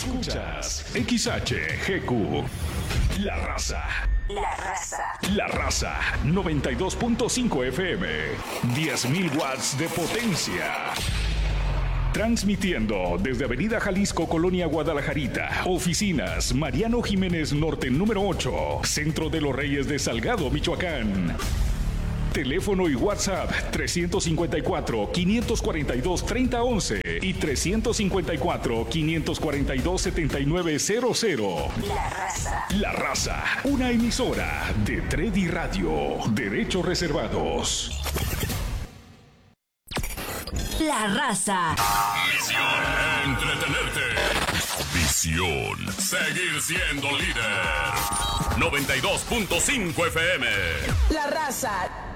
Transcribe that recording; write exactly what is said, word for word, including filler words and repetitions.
Escuchas X H G Q. La Raza. La Raza. La Raza. noventa y dos punto cinco F M. diez mil watts de potencia. Transmitiendo desde Avenida Jalisco, Colonia Guadalajarita. Oficinas Mariano Jiménez Norte número ocho. Centro de los Reyes de Salgado, Michoacán. Teléfono y WhatsApp trescientos cincuenta y cuatro, quinientos cuarenta y dos, treinta once y trescientos cincuenta y cuatro, quinientos cuarenta y dos, setenta y nueve cero cero. La Raza. La Raza, una emisora de Tredi Radio. Derechos reservados. La Raza. Misión: entretenerte. Visión: seguir siendo líder. noventa y dos punto cinco F M. La Raza.